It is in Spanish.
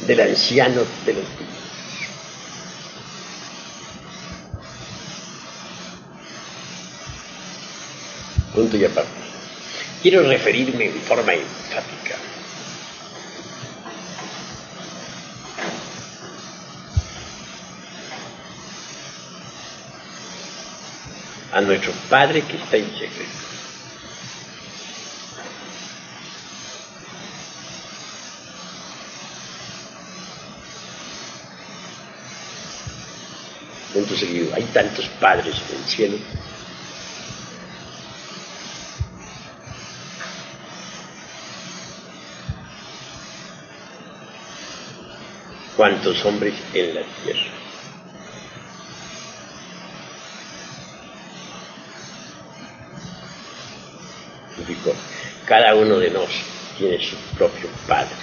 del anciano de los días. Punto y aparte. Quiero referirme en forma enfática a nuestro Padre que está en secreto. Punto seguido. Hay tantos padres en el cielo. Cuántos hombres en la tierra. Cada uno de nosotros tiene su propio Padre.